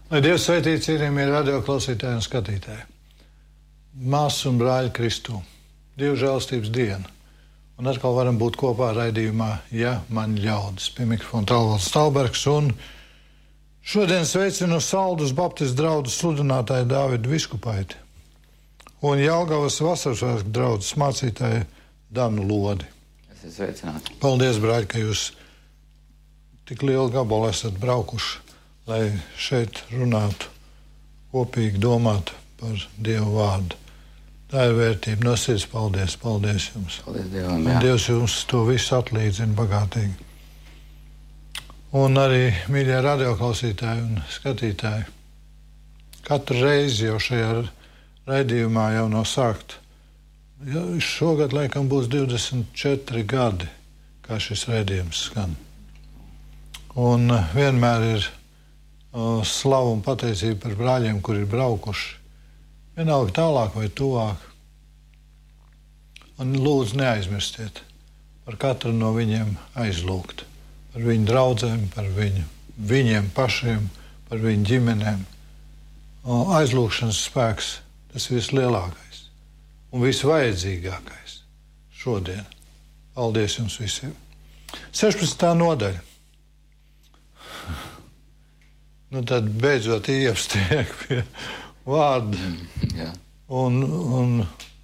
Lai Dievs sveitī cienījamie radio klausītāji un skatītāji. Māsas un brāļi Kristū, Dieva žēlstības diena. Un atkal varam būt kopā raidījumā, ja man ļaudis. Pie mikrofona Talvalds Stalbergs un šodien sveicinu Saldus Baptistu draudzes sludinātāju Dāvidu Viskupaiti un Jelgavas Vasarsvētku draudzes mācītāju Danu Lodi. Es sveicināti. Paldies, brāļi, ka jūs tik lielu gabalu esat braukuši, lai šeit runātu, kopīgi domātu par Dievu vārdu. Tā ir vērtība. No sirds paldies. Paldies jums. Paldies Dievam, jā. Un Dievs jums to visu atlīdzina bagātīgi. Un arī, mīļie radioklausītāji un skatītāji, katru reizi jau šajā raidījumā jau no sākt. Šogad, laikam, būs 24 gadi, kā šis raidījums skan. Un vienmēr ir slavu un pateicība par brāļiem, kuri ir braukuši. Vienalga tālāk vai tuvāk. Un lūdzu neaizmirstiet par katru no viņiem aizlūgt. Par viņu draudzēm, par viņiem pašiem, par viņu ģimenēm. Aizlūgšanas spēks, tas vislielākais un visvajadzīgākais šodien. Paldies jums visiem. 16. nodaļa. Nu tad beidzot iepstiek pie vārda. Un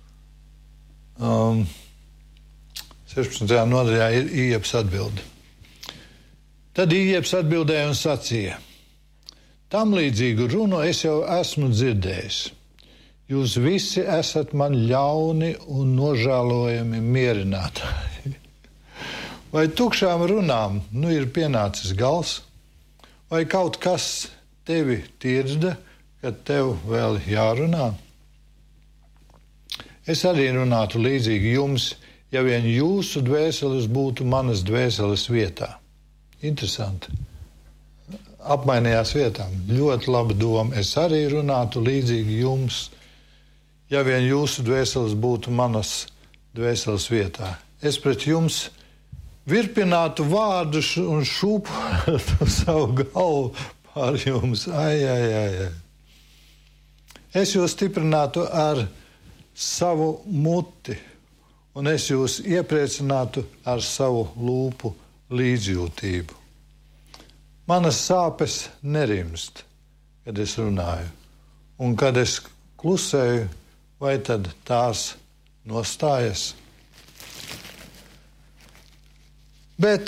16. nodaļā ir Ieps atbilde. Tad Ieps atbildēja un sacīja: tam līdzīgu runu es jau esmu dzirdējis. Jūs visi esat man ļauni un nožēlojami mierinātāji. Vai tukšām runām nu ir pienācis gals? Vai kaut kas tevi tirdzda, kad tev vēl jārunā? Es arī runātu līdzīgi jums, ja vien jūsu dvēseles būtu manas dvēseles vietā. Interesanti. Apmainījās vietām. Ļoti laba doma. Es arī runātu līdzīgi jums, ja vien jūsu dvēseles būtu manas dvēseles vietā. Es pret jums virpinātu vārdus un šūpotu savu galvu pār jums. Ai. Es jūs stiprinātu ar savu muti, un es jūs iepriecinātu ar savu lūpu līdzjūtību. Manas sāpes nerimst, kad es runāju, un kad es klusēju, vai tad tās nostājas? Bet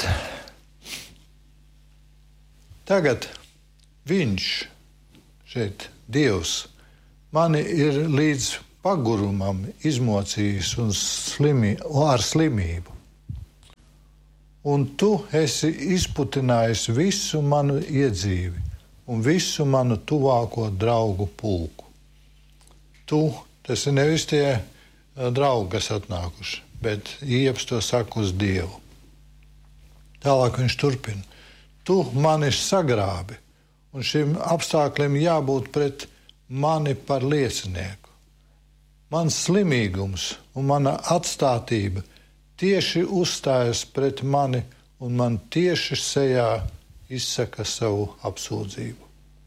tagad viņš, šeit Dievs, mani ir līdz pagurumam izmocījis un ar slimību. Un tu esi izputinājis visu manu iedzīvi un visu manu tuvāko draugu pulku. Tu, tas ir nevis tie draugi, kas atnākuši, bet Ieps to saka uz Dievu. Tālāk viņš turpina. Tu mani sagrābi, un šim apstākļiem jābūt pret mani par liecinieku. Mans slimīgums un mana atstātība tieši uzstājas pret mani, un man tieši sejā izsaka savu apsūdzību.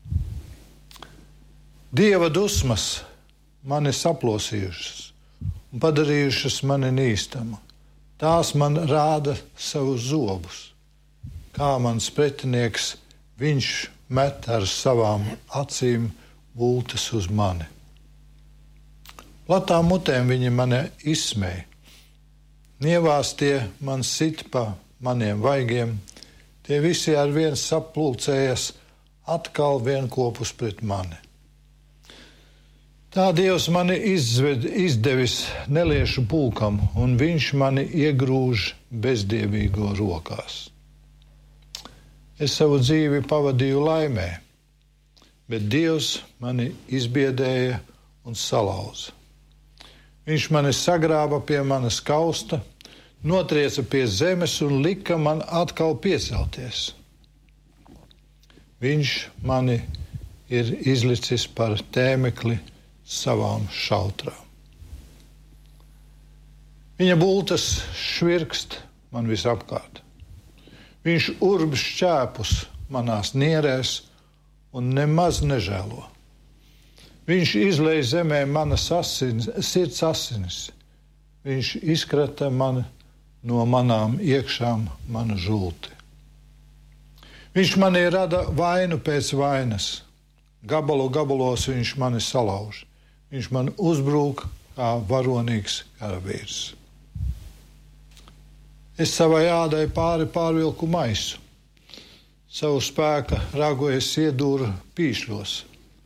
Dieva dusmas mani saplosījušas un padarījušas mani nīstamu. Tās man rāda savus zobus. Kā mans pretinieks, viņš met ar savām acīm bultas uz mani. Platām mutēm viņi mani izsmēja. Nievās tie man sit pa maniem vaigiem. Tie visi ar vien saplūcējas atkal vienkopus pret mani. Tā Dievs mani izdevis neliešu pulkam, un viņš mani iegrūž bezdievīgo rokās. Es savu dzīvi pavadīju laimē, bet Dievs mani izbiedēja un salauza. Viņš mani sagrāba pie manas kausta, notrieca pie zemes un lika man atkal piecelties. Viņš mani ir izlicis par tēmekli savām šautrām. Viņa bultas švirkst man visapkārt. Viņš urb šķēpus manās nierēs un nemaz nežēlo. Viņš izlej zemē manas sirds asinis. Viņš izkrata mani no manām iekšām manu žulti. Viņš mani rada vainu pēc vainas. Gabalu gabalos viņš mani salauž. Viņš man uzbrūk kā varonīgs karavīrs. Es savai ādai pārvilku maisu. Savu spēka ragu es iedūru pīšļos.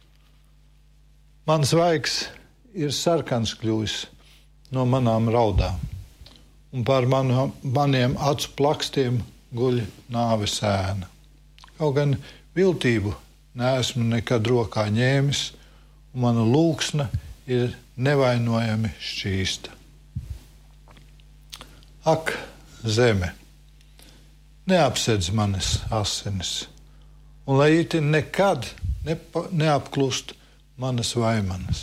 Mans vaigs ir sarkans kļuvis no manām raudām, un pār maniem acu plakstiem guļ nāves ēna. Kaut gan viltību neesmu nekad rokā ņēmis, un mana lūksna ir nevainojami šķīsta. Ak, zeme, neapsedz manas asinis, un lai itin nekad neapklust manas vaimanas.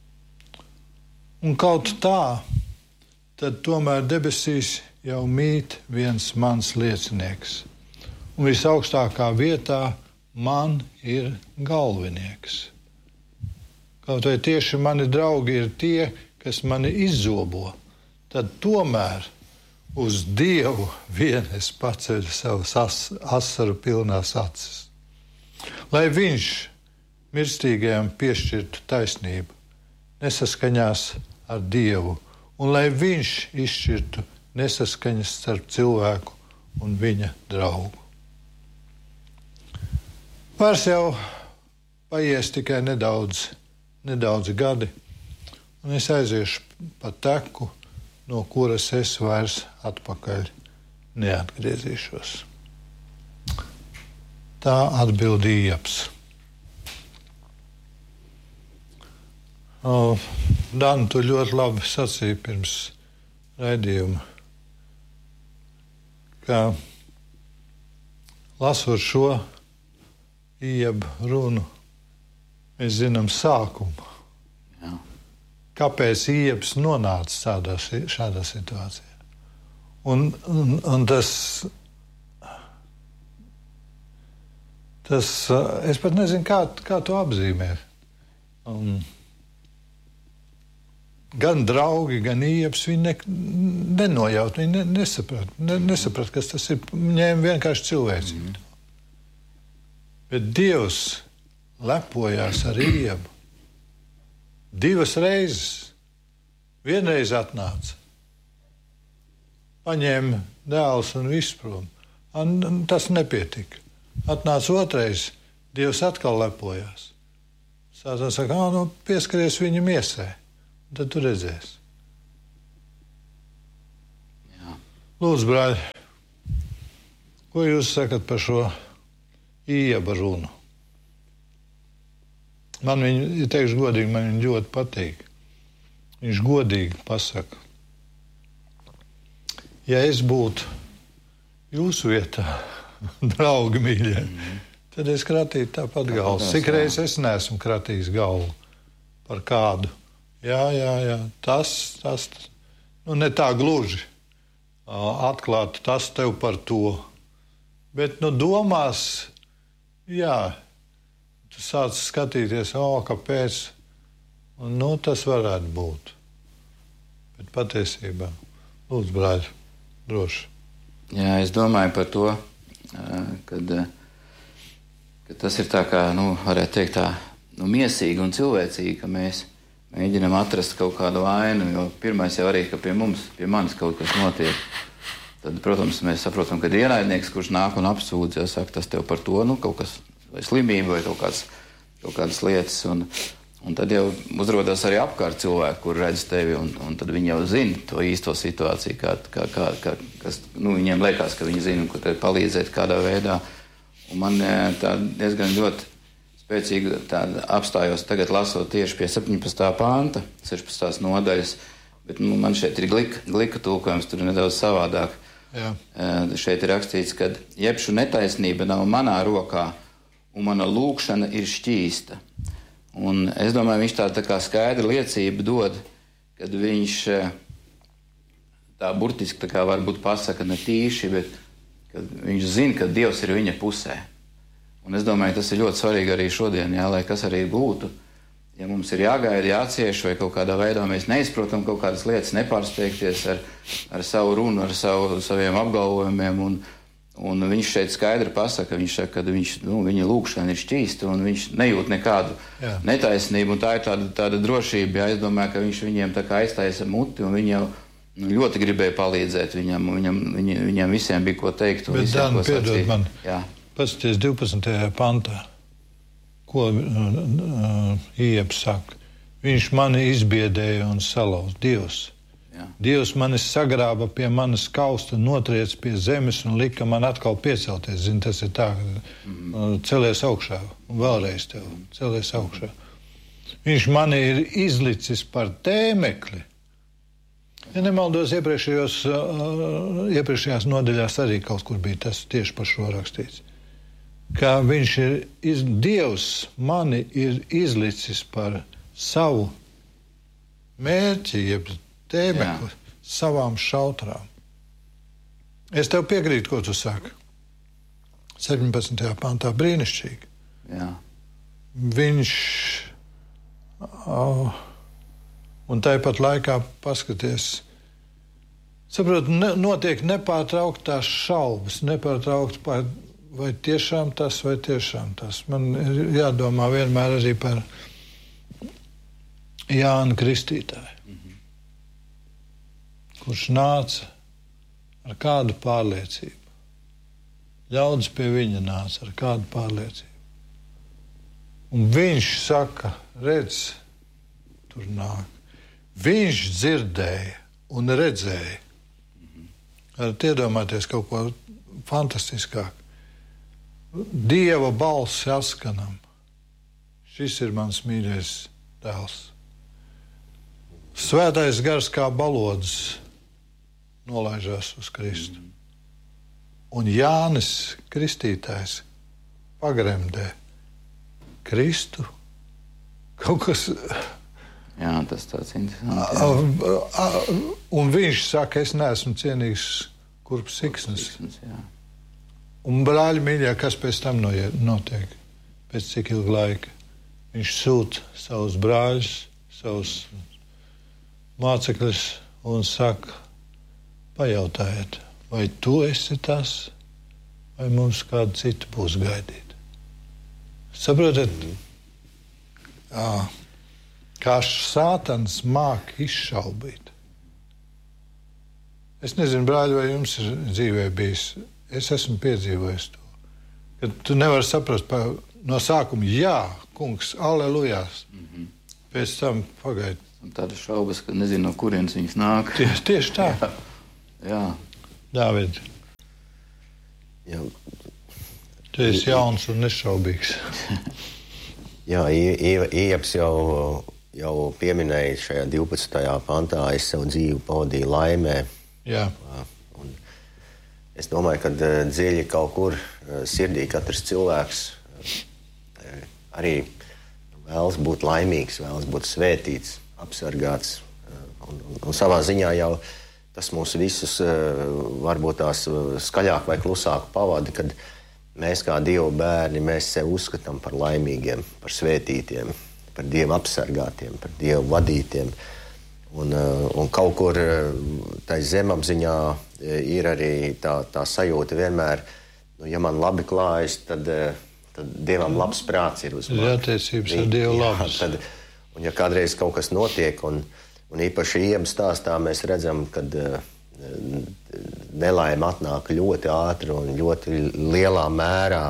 Un kaut tā, tad tomēr debesīs jau mīt viens mans liecinieks, un visaugstākā vietā man ir galvenieks. Kaut vai tieši mani draugi ir tie, kas mani izzobo, tad tomēr uz Dievu vien es paceļu savas asaru pilnās acis. Lai viņš mirstīgajam piešķirtu taisnību, nesaskaņās ar Dievu, un lai viņš izšķirtu nesaskaņas starp cilvēku un viņa draugu. Vairs jau paies tikai nedaudzi gadi, un es aiziešu pa teku, no kuras es vairs atpakaļ neatgriezīšos. Tā atbild Ieps. Dan, tu ļoti labi sacīji pirms raidījuma, ka lasot šo Iepa runu, mēs zinām sākumu. Jā. Kāpēc Ieps nonāca šādā situācijā? Un tas, es pat nezinu, kā to apzīmē. Gan draugi, gan Ieps, viņi nenojaut, viņi nesaprat, kas tas ir. Ņēma vienkārši cilvēcīgi. Bet Dievs lepojās ar Iepu. 2 reizes. Vienreiz atnāca. Paņēma dēls un viss prom. Tas nepietika. Atnāca otrais. Dievs atkal lepojās. Sātans saka, pieskaries viņa miesai. Tad tu redzēsi. Jā. Lūdzu, brāļi, ko jūs sakat par šo Iepa runu? Man viņa, teikšu godīgi, man viņa ļoti patīk. Viņš godīgi pasaka. Ja es būtu jūsu vietā, draugi mīļie, tad es kratītu tāpat galvu. Cik reiz es neesmu kratījis galvu par kādu. Jā, tas, ne tā gluži atklāt, tas tev par to. Bet, domās, jā, tu sāc skatīties, kāpēc, un, tas varētu būt. Bet patiesībā, lūdzu, brāļi, droši. Jā, es domāju par to, kad tas ir tā kā, varētu teikt tā, miesīgi un cilvēcīgi, ka mēs mēģinām atrast kaut kādu vainu, jo pirmais jau arī, ka pie manis kaut kas notiek. Tad, protams, mēs saprotam, ka ir ienaidnieks, kurš nāk un apsūdz, ja saka, tas tev par to, kaut kas, vai slimība, vai kaut kādas lietas. Un tad jau uzrodas arī apkārt cilvēki, kur redz tevi, un tad viņi jau zina to īsto situāciju, kas, viņiem liekas, ka viņi zina, ko tev palīdzēt kādā veidā. Un man tā diezgan ļoti spēcīgi apstājos tagad lasot tieši pie 17. panta, 16. nodaļas, bet man šeit ir glika tulkojums, tur ir nedaudz savādāk. Jā. Šeit ir rakstīts, ka jebšu netaisnība nav manā rokā, un mana lūkšana ir šķīsta. Un es domāju, viņš tā kā skaidra liecība dod, kad viņš tā burtiski tā kā varbūt pasaka ne tīši, bet kad viņš zina, ka Dievs ir viņa pusē. Un es domāju, tas ir ļoti svarīgi arī šodien, jā, lai kas arī būtu. Ja mums ir jāgaida, jācieš vai kaut kādā veidā mēs neizprotam kaut kādas lietas, nepārsteigties ar savu runu, ar saviem apgalvojumiem. Un viņš šeit skaidri pasaka, viņš saka, ka viņa lūkšana ir šķīsta un viņš nejūt nekādu netaisnību. Un tā ir tāda drošība. Jā, es domāju, ka viņš viņiem tā kā aiztaisa muti un viņi jau ļoti gribēja palīdzēt viņam visiem bija ko teikt. Bet, Dāni, piedod man, paskaties 12. pantā, ko Ieps saka. Viņš mani izbiedēja un salauz, Dievs. Jā. Dievs mani sagrāba pie manas kausta, notriec pie zemes un lika man atkal piecelties. Zini, tas ir tā, celies augšā, un vēlreiz tev, celies augšā. Viņš mani ir izlicis par tēmekli. Ja nemaldos, iepriekšējās nodaļās arī kaut kur bija tas tieši par šo rakstīts. Ka viņš Dievs mani ir izlicis par savu mērķi, jeb tēmekli, savām šautrām. Es tev piekrītu, ko tu saki. 17. pantā brīnišķīgi. Jā. Viņš... Un tāpat laikā paskaties, saprot, notiek nepārtrauktās šaubas, vai tiešām tas, vai tiešām tas. Man ir jādomā vienmēr arī par Jānu Kristītāju, kurš nāca ar kādu pārliecību. Ļaudis pie viņa nāca ar kādu pārliecību. Un viņš saka, redz, tur nāk. Viņš dzirdēja un redzēja. Varat iedomāties kaut ko fantastiskāk. Dieva balss saskanam. Šis ir mans mīļais dēls. Svētais gars kā balodis nolaižās uz Kristu. Un Jānis Kristītājs pagremdē Kristu. Kaut kas... Jā, tas tāds interesants. Un viņš saka, es neesmu cienīgs kurp siksnas. Un brāļi mīļā, kas pēc tam notiek? Pēc cik ilga laika? Viņš sūta savus brāļus, savus mācekļus un saka, pajautājiet, vai tu esi tas, vai mums kādu citu būs gaidīt? Saprotat? Kā sātans māk izšaubīt. Es nezinu, brāļi, vai jums ir dzīvē bijis. Es esmu piedzīvojis to. Kad tu nevari saprast no sākuma, jā, kungs, allelujās. Pēc tam pagaid. Tāda šaubas, ka nezinu, no kurienes viņas nāk. Tieši tā. Jā. Dāvid. Jā. Tu esi jauns un nešaubīgs. Jā, Ieps jau pieminēja šajā 12. pantā, es savu dzīvi pavadīju laimē. Jā. Un es domāju, ka dziļi kaut kur sirdī katrs cilvēks arī vēlas būt laimīgs, vēlas būt svētīts, apsargāts. Un savā ziņā jau tas mūs visus varbūt tās skaļāk vai klusāk pavada, kad mēs kā Dieva bērni, mēs sevi uzskatām par laimīgiem, par svētītiem, par Dievu apsargātiem, par Dievu vadītiem. Un kaut kur tai zemapziņā ir arī tā sajūta vienmēr, ja man labi klājas, tad Dievam labs prāts ir uz mani. Attiecības ar Dievu labas. Un ja kādreiz kaut kas notiek, un īpaši Iepa stāstā mēs redzam, kad nelaime atnāk ļoti ātri un ļoti lielā mērā,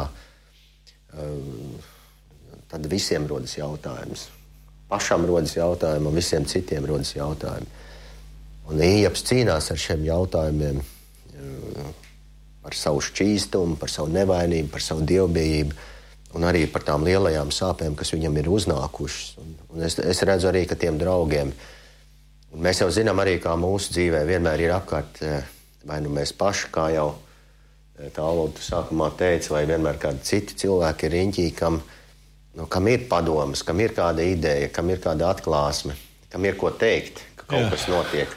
tad visiem rodas jautājums. Pašam rodas jautājumi, un visiem citiem rodas jautājumi. Un Ieps cīnās ar šiem jautājumiem par savu šķīstumu, par savu nevainību, par savu dievbijību, un arī par tām lielajām sāpēm, kas viņam ir uznākušas. Un es redzu arī, ka tiem draugiem, un mēs jau zinām arī, kā mūsu dzīvē vienmēr ir apkārt, vai nu mēs paši, kā jau Tālūda sākumā teica, vai vienmēr kādi citi cilvēki ir riņķī, kam ir padomas, kam ir kāda ideja, kam ir kāda atklāsme, kam ir ko teikt, ka kaut kas notiek.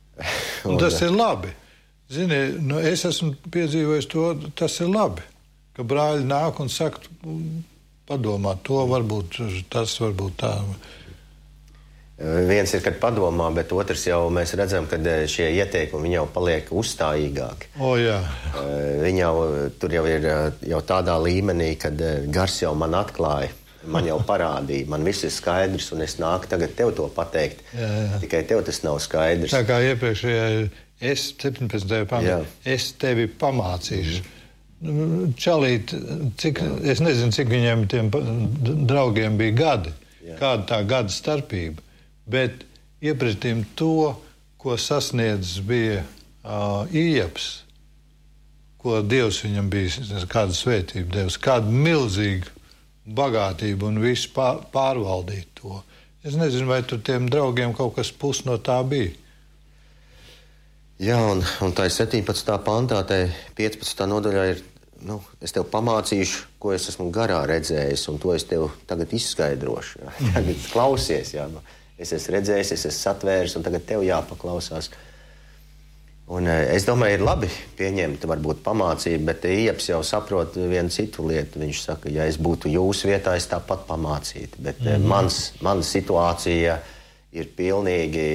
Un tas ir labi. Zini, es esmu piedzīvojis to, tas ir labi, ka brāļi nāk un saka, padomā, to varbūt, tas varbūt tā. Viens ir, kad padomā, bet otrs jau mēs redzam, ka šie ieteikumi jau paliek uzstājīgāki. Jā. Viņi jau, tur jau ir jau tādā līmenī, kad gars jau man atklāja, man jau parādīja, man viss ir skaidrs un es nāku tagad tev to pateikt. Jā. Tikai tev tas nav skaidrs. Tā kā iepriekšējā es 17. pantā, es tevi pamācīšu. Čalīt, es nezinu, cik viņiem tiem draugiem bija gadi, kāda tā gada starpība. Bet iepratīm to, ko sasniedzis bija Ieps, ko Dievs viņam bija, kādu svētību devis, kādu milzīgu bagātību un visu pārvaldīt to. Es nezinu, vai tur tiem draugiem kaut kas pus no tā bija. Jā, un tā ir 17. pantā, tā 15. nodaļā ir, es tev pamācīšu, ko es esmu garā redzējis, un to es tev tagad izskaidrošu. Tagad klausies, jā. Es esmu redzējis, es esmu satvēris, un tagad tev jāpaklausās. Un es domāju, ir labi pieņemt varbūt pamācību, bet Ieps jau saprot vienu citu lietu. Viņš saka, ja es būtu jūsu vietā, es tāpat pamācītu. Bet mana situācija ir pilnīgi,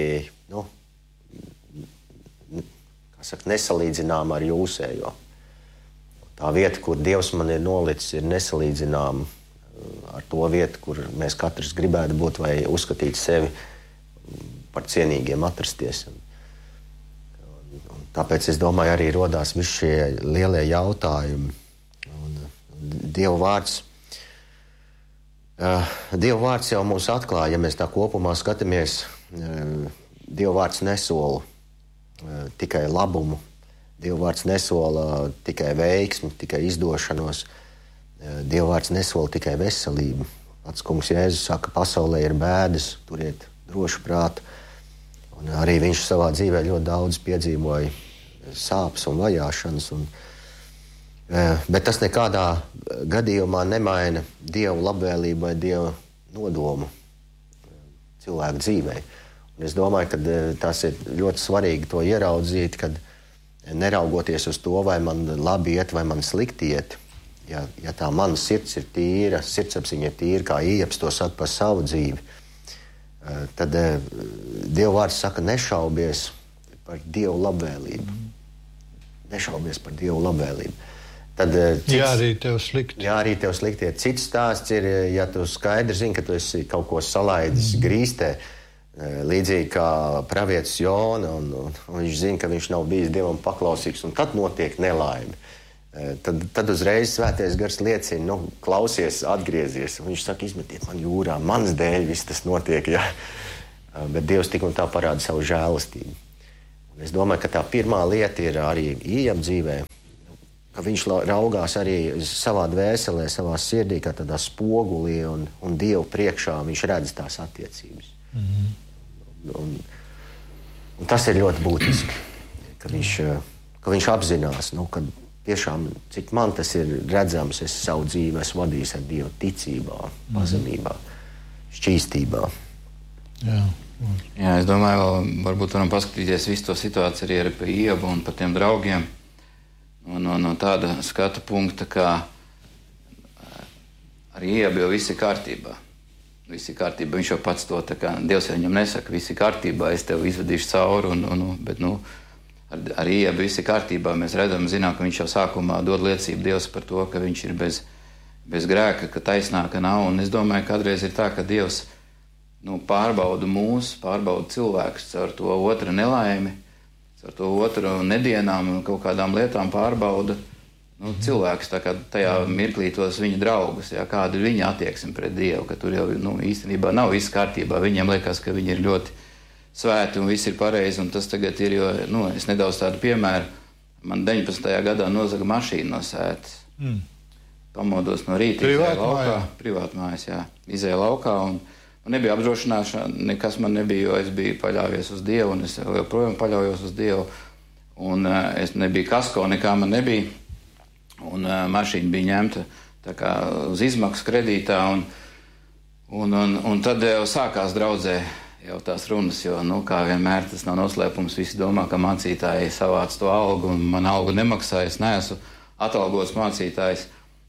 nesalīdzināma ar jūsējo. Tā vieta, kur Dievs man ir nolicis, ir nesalīdzināma ar to vietu, kur mēs katrs gribētu būt vai uzskatīt sevi par cienīgiem atrasties. Un tāpēc es domāju, arī rodās visi šie lielie jautājumi. Un Dieva vārds jau mūs atklāja, ja mēs tā kopumā skatāmies, Dieva vārds nesola tikai labumu, Dieva vārds nesola tikai veiksmi, tikai izdošanos. Dieva vārds nesola tikai veselību. Pats kungs Jēzus saka, pasaulē ir bēdas, turiet drošu prātu. Un arī viņš savā dzīvē ļoti daudz piedzīvoja sāpes un vajāšanas. Bet tas nekādā gadījumā nemaina Dievu labvēlību vai Dieva nodomu cilvēku dzīvē. Un es domāju, ka tas ir ļoti svarīgi to ieraudzīt, kad neraugoties uz to, vai man labi iet vai man slikti iet, ja tā mana sirds ir tīra, sirdsapziņa ir tīra, kā Ieps to saka par savu dzīvi, tad Dieva vārds saka, nešaubies par Dievu labvēlību. Nešaubies par Dievu labvēlību. Tad, arī tev slikti. Jā, arī tev slikti. Cits stāsts ir, ja tu skaidri zini, ka tu esi kaut ko salaidis grīstē, līdzīgi kā pravietis Jona, un viņš zina, ka viņš nav bijis Dievam paklausīgs, un tad notiek nelaime. Tad uzreiz svētais gars liecina, klausies, atgriezies. Un viņš saka, izmetiet man jūrā, mans dēļ viss tas notiek. Jā. Bet Dievs tik un tā parāda savu žēlastību. Un es domāju, ka tā pirmā lieta ir arī Iepa dzīvē, ka viņš raugās arī savā dvēselē, savā sirdī, kā tādā spogulī un Dievu priekšā viņš redz tās attiecības. Un tas ir ļoti būtiski, ka viņš apzinās, ka tiešām, cik man tas ir redzams, es savu dzīvi esmu vadījis ar Dievu ticībā, pazemībā, šķīstībā. Jā, es domāju, varbūt varam paskatīties visu to situāciju arī par Iepu un par tiem draugiem. No tāda skatu punkta, kā ar Iepu jau viss ir kārtībā. Viss ir kārtībā. Viņš jau pats to, tā kā Dievs viņam nesaka, viss ir kārtībā, es tev izvedīšu cauri, bet ar Iepu viss ir kārtībā. Mēs zinām, ka viņš jau sākumā dod liecību Dievs par to, ka viņš ir bez grēka, ka taisnāka nav. Un es domāju, ka kādreiz ir tā, ka Dievs pārbauda mūs, pārbauda cilvēkus caur to otra nelaimi, caur to otru nedienām un kaut kādām lietām pārbauda cilvēkus, tā kā tajā mirklī tos viņa draugus, kāda ir viņa attieksme pret Dievu, ka tur jau īstenībā nav viss kārtībā. Viņiem liekas, ka viņi ir ļoti svēti un viss ir pareizi, un tas tagad ir, jo, es nedaudz tādu piemēru, man 19. gadā nozaga mašīnu no sētas. Pamodos no rīta, privātu mājās, izēja laukā, un nebija apdrošināšana, nekas man nebija, jo es biju paļāvies uz Dievu, un es joprojām paļaujos uz Dievu, un es nebiju kasko, nekā man nebija, un mašīna bija ņemta tā kā uz izmaksu kredītā, un tad jau sākās draudzē jau tās runas, jo, kā vienmēr tas nav noslēpums, visi domā, ka mācītāji savāc to algu, un man algu nemaksā, es neesmu atalgots mācītājs,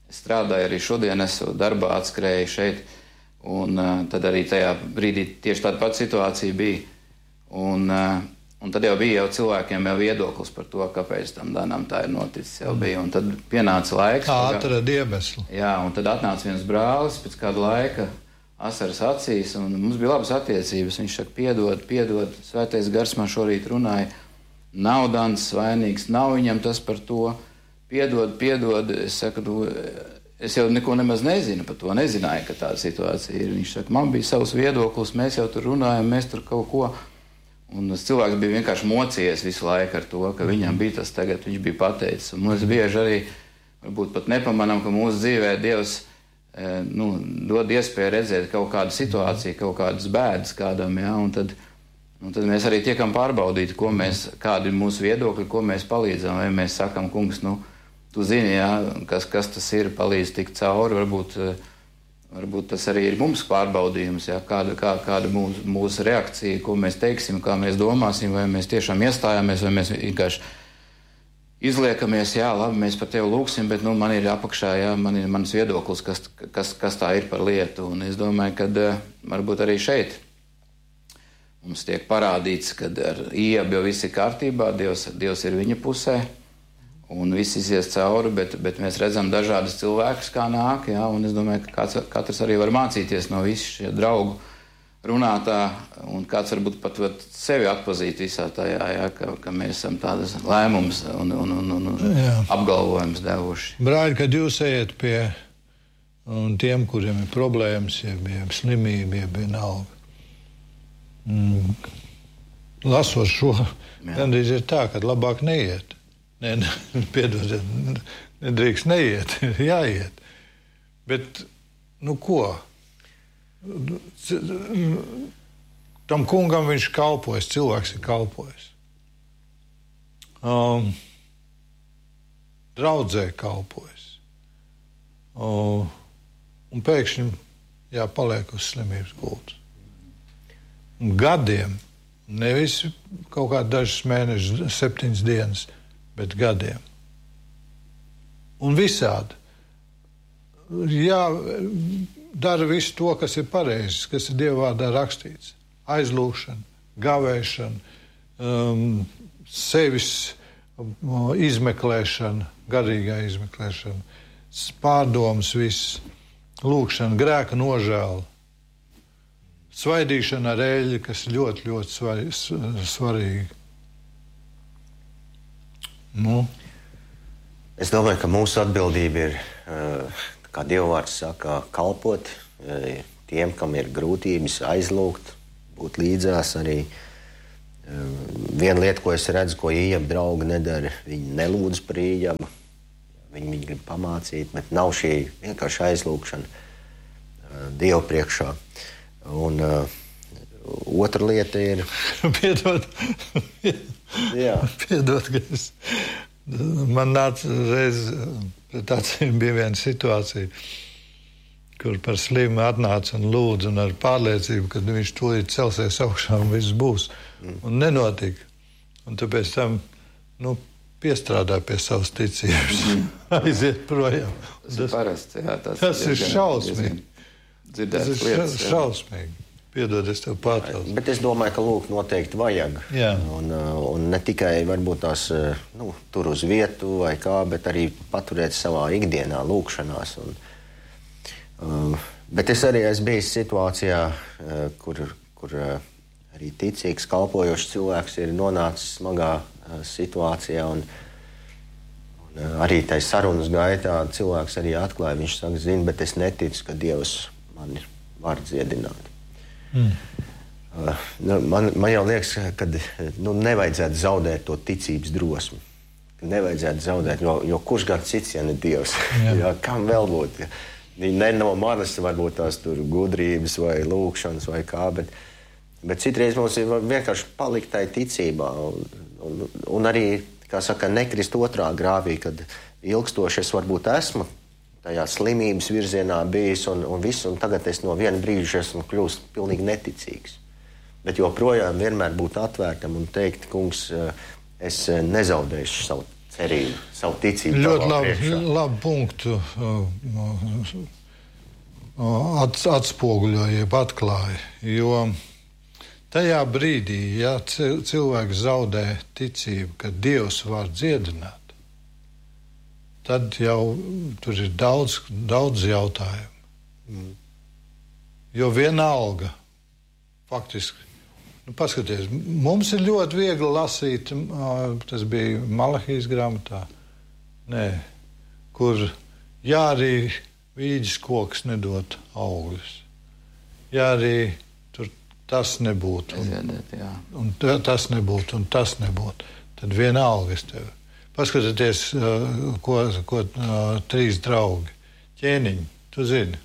Es strādāju arī šodien, esmu darbā, atskrēju šeit, un tad arī tajā brīdī tieši tāda pati situācija bija. Un tad jau bija cilvēkiem jau viedoklis par to, kāpēc tam Danam tā ir noticis jau bija. Un tad pienāca laiks. Atrada iemeslu. Jā, un tad atnāca viens brālis pēc kāda laika, asaras acīs, un mums bija labas attiecības. Viņš saka, piedod, Svētais Gars man šorīt runāja, nav Dans vainīgs, nav viņam tas par to, piedod. Es saku, es jau neko nemaz nezinu par to, nezināju, ka tāda situācija ir. Viņš saka, man bija savs viedoklis, mēs jau tur runājam, mēs tur kaut ko. Un tas cilvēks bija vienkārši mocījies visu laiku ar to, ka viņam bija tas tagad, viņš bija pateicis. Un mums bieži arī, varbūt pat nepamanām, ka mūsu dzīvē Dievs dod iespēju redzēt kaut kādu situāciju, kaut kādas bēdas kādam, ja, un tad mēs arī tiekam pārbaudīti, kādi ir mūsu viedokļi, ko mēs palīdzam, vai mēs sakam, kungs, tu zini, ja, kas tas ir, palīdz tikt cauri, varbūt tas arī ir mums pārbaudījums, ja, kāda mūsu reakcija, ko mēs teiksim, kā mēs domāsim, vai mēs tiešām iestājāmies, vai mēs vienkārši izliekamies, jā, labi, mēs par tevi lūksim, bet man ir apakšā, jā, man ir mans viedoklis, kas tā ir par lietu. Un es domāju, ka varbūt arī šeit mums tiek parādīts, ka ar Iebu jau viss ir kārtībā, Dievs ir viņa pusē, un viss izies cauri, bet mēs redzam dažādas cilvēkus, kā nāk, jā, un es domāju, ka katrs arī var mācīties no visu šie draugu runātā, un kāds varbūt pat sevi atpazīt visā tajā, jā, ka mēs esam tādas lēmumus un apgalvojumus devuši. Brāļi, kad jūs ejat pie tiem, kuriem ir problēmas, jeb slimība, jeb vienalga, lasot šo, gandrīz ir tā, ka labāk neiet. Piedodiet, nedrīkst neiet, jāiet. Bet, ko? Tam kungam viņš kalpojas, cilvēks ir kalpojis. Draudzē kalpojas. Un pēkšņi paliek uz slimības gultas. Gadiem, nevis kaut kā dažus mēnešus, 7 dienas, bet gadiem. Un visādi. Dara visu to, kas ir pareizs, kas ir Dieva vārdā rakstīts. Aizlūgšana, gavēšana, sevis izmeklēšana, garīgā izmeklēšana, pārdomas viss, lūgšana, grēka nožēla, svaidīšana ar eļļu, kas ļoti, ļoti svarīgi. Es domāju, ka mūsu atbildība ir, kā Dieva vārds saka, kalpot tiem, kam ir grūtības, aizlūgt, būt līdzās arī. Viena lieta, ko es redzu, ko Iebu draugi nedara, viņi nelūdz par Iebu, viņi grib pamācīt, bet nav šī vienkārši aizlūgšana Dievu priekšā. Un otra lieta ir... Piedod, ka man nāca reiz, bija viena situācija, kur par slimu atnāca un lūdza un ar pārliecību, ka viņš tūlīt celsies augšā un viss būs. Un nenotika. Un tāpēc tam, piestrādā pie savas ticības. Aiziet projām. Tas ir parasts, jā. Tas ir šausmīgi. Tas ir šausmīgi. Piedod, es tev pārtraucu. Bet es domāju, ka lūgt noteikti vajag. Un ne tikai varbūt tās tur uz vietu vai kā, bet arī paturēt savā ikdienā lūgšanās. Bet es arī esmu bijis situācijā, kur arī ticīgs, kalpojošs cilvēks ir nonācis smagā situācijā. Un arī tai sarunas gaitā cilvēks arī atklāja, viņš saka, zini, bet es neticu, ka Dievs mani var dziedināt. Man jau liekas, ka nevajadzētu zaudēt to ticības drosmi. Nevajadzētu zaudēt, jo kurš gan cits, ja ne Dievs? Kam vēl būt? Ne no manas varbūt tās tur gudrības vai lūkšanas vai kā, bet citreiz mums ir vienkārši palikt tai ticībā. Un arī, kā saka, nekrist otrā grāvī, kad ilgstoši es varbūt esmu tajā slimības virzienā bijis un viss, un tagad es no viena brīža esmu kļūst pilnīgi neticīgs. Bet joprojām vienmēr būt atvērtam un teikt, kungs, es nezaudēšu savu cerību, savu ticību. Ļoti labu punktu atspoguļoja, jeb atklāja. Jo tajā brīdī, ja cilvēks zaudē ticību, ka Dievs var dziedināt, tad jau tur ir daudz jautājumu. Jo vienalga, faktiski, paskaties, mums ir ļoti viegli lasīt, tas bija Malahijas grāmatā, kur arī vīģis koks nedod augļus. Arī tur tas nebūtu. Un tas nebūtu, un tas nebūtu. Tad vienalga es tevi. Paskatieties, ko 3 draugi. Ķēniņi, tu zini.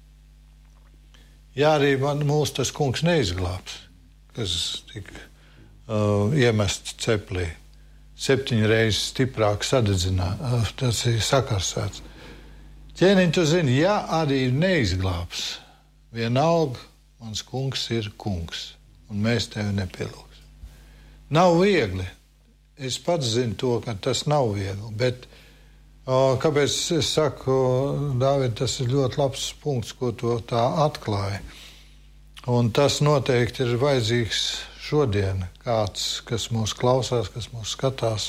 Arī mūs tas kungs neizglābs, kas tika iemests ceplī. 7 reizes stiprāk sadedzināt, tas ir sakarsēts. Ķēniņ, tu zini, arī neizglābs, vienalga mans kungs ir kungs, un mēs tevi nepielūgsim. Nav viegli. Es pats zinu to, ka tas nav viegli, bet kāpēc es saku, Dāvid, tas ir ļoti labs punkts, ko to tā atklāja. Un tas noteikti ir vajadzīgs šodien, kāds, kas mūs klausās, kas mūs skatās.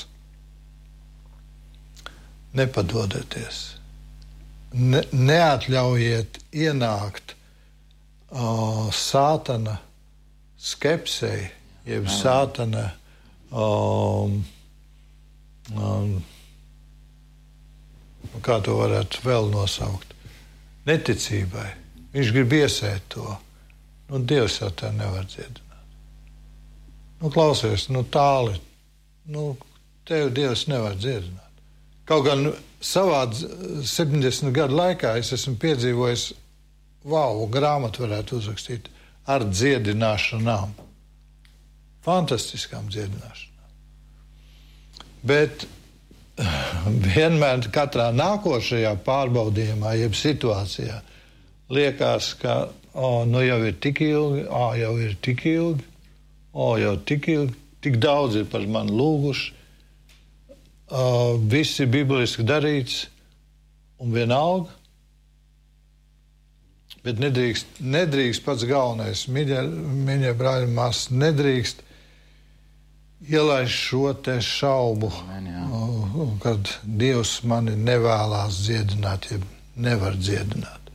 Nepadodieties. Neatļaujiet ienākt sātana skepsei, jeb sātana kā to varētu vēl nosaukt, neticībai. Viņš grib iesēt to. Dievs jau tev nevar dziedināt. Klausies, tāli. Tev Dievs nevar dziedināt. Kaut gan savā 70 gadu laikā es esmu piedzīvojis, grāmatu varētu uzrakstīt, ar dziedināšanām. Fantastiskām dziedināšanām. Bet vienmēr katrā nākošajā pārbaudījumā, jeb situācijā, liekas, ka jau ir tik ilgi, jau ir tik ilgi, jau tik ilgi, tik daudz ir par mani lūguši, viss ir bibliski darīts un vienalga, bet nedrīkst pats galvenais, mīļie brāļi un māsas, nedrīkst ielaist šo te šaubu, kad Dievs mani nevēlās dziedināt, ja nevar dziedināt.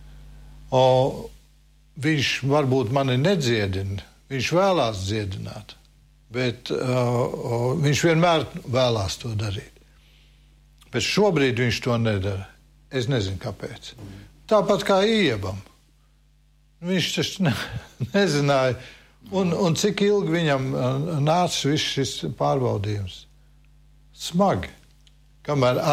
Viņš varbūt mani nedziedina, viņš vēlās dziedināt, bet viņš vienmēr vēlās to darīt. Bet šobrīd viņš to nedara. Es nezinu, kāpēc. Tāpat kā Iebam. Viņš taču nezināja, un cik ilgi viņam nāca viss šis pārbaudījums. Smagi. Kamēr